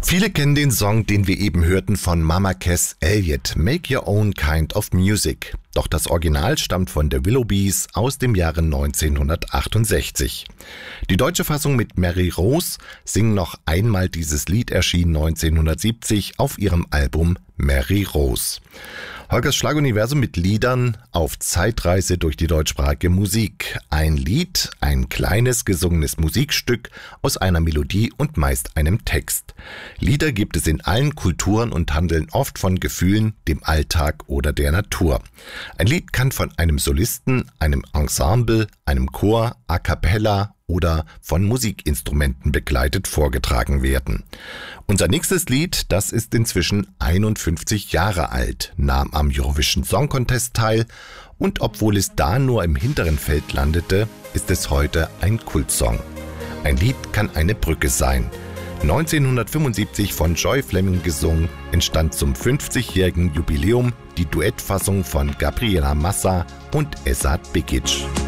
Viele kennen den Song, den wir eben hörten von Mama Cass Elliot, Make Your Own Kind of Music. Doch das Original stammt von The Willoughbys aus dem Jahre 1968. Die deutsche Fassung mit Mary Rose, Sing noch einmal dieses Lied, erschien 1970 auf ihrem Album Mary Rose. Holgers Schlaguniversum mit Liedern auf Zeitreise durch die deutschsprachige Musik. Ein Lied, ein kleines gesungenes Musikstück aus einer Melodie und meist einem Text. Lieder gibt es in allen Kulturen und handeln oft von Gefühlen, dem Alltag oder der Natur. Ein Lied kann von einem Solisten, einem Ensemble, einem Chor, a cappella oder von Musikinstrumenten begleitet vorgetragen werden. Unser nächstes Lied, das ist inzwischen 51 Jahre alt, nahm am Eurovision Song Contest teil und obwohl es da nur im hinteren Feld landete, ist es heute ein Kultsong. Ein Lied kann eine Brücke sein. 1975 von Joy Fleming gesungen, entstand zum 50-jährigen Jubiläum die Duettfassung von Gabriela Massa und Esad Begic.